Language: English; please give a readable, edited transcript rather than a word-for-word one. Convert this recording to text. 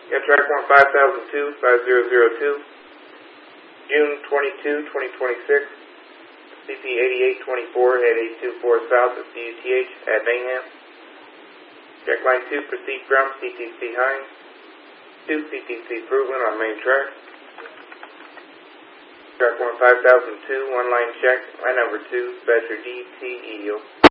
Got track 5002, 5002, June 22, 2026, CP 8824 at 824 South of CUTH at Mayhem. Track line 2, proceed from CTC Hines to CTC Fruitland on main track. Track 5002, one line check, line number 2, Badger DT Eagle.